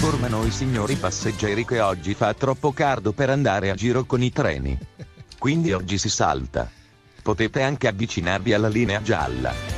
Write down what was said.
informano i signori passeggeri che oggi fa troppo caldo per andare a giro con i treni. Quindi oggi si salta. Potete anche avvicinarvi alla linea gialla.